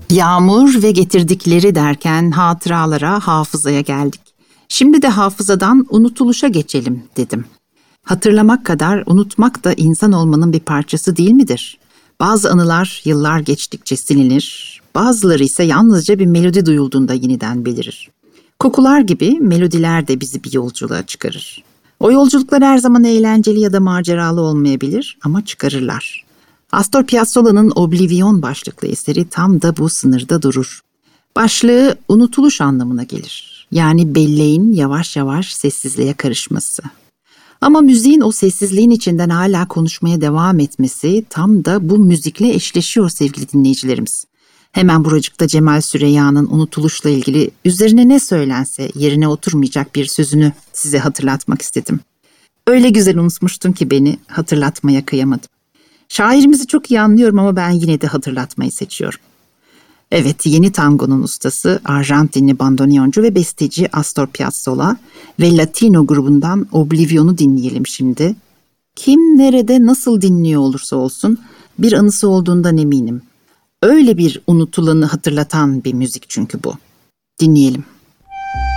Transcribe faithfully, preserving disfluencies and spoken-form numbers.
Yağmur ve getirdikleri derken hatıralara, hafızaya geldik. Şimdi de hafızadan unutuluşa geçelim dedim. Hatırlamak kadar unutmak da insan olmanın bir parçası değil midir? Bazı anılar yıllar geçtikçe silinir, bazıları ise yalnızca bir melodi duyulduğunda yeniden belirir. Kokular gibi melodiler de bizi bir yolculuğa çıkarır. O yolculuklar her zaman eğlenceli ya da maceralı olmayabilir ama çıkarırlar. Astor Piazzolla'nın Oblivion başlıklı eseri tam da bu sınırda durur. Başlığı unutuluş anlamına gelir. Yani belleğin yavaş yavaş sessizliğe karışması. Ama müziğin o sessizliğin içinden hala konuşmaya devam etmesi tam da bu müzikle eşleşiyor sevgili dinleyicilerimiz. Hemen buracıkta Cemal Süreyya'nın unutuluşla ilgili üzerine ne söylense yerine oturmayacak bir sözünü size hatırlatmak istedim. Öyle güzel unutmuştun ki beni hatırlatmaya kıyamadım. Şairimizi çok iyi anlıyorum ama ben yine de hatırlatmayı seçiyorum. Evet, yeni tangonun ustası Arjantinli bandoneoncu ve besteci Astor Piazzolla ve Latino grubundan Oblivion'u dinleyelim şimdi. Kim nerede nasıl dinliyor olursa olsun bir anısı olduğundan eminim. Öyle bir unutulanı hatırlatan bir müzik çünkü bu. Dinleyelim.